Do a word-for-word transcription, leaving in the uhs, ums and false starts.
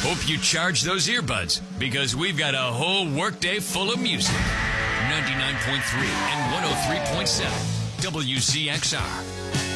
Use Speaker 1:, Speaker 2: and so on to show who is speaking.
Speaker 1: Hope you charge those earbuds, because we've got a whole workday full of music. ninety-nine point three and one oh three point seven W Z X R.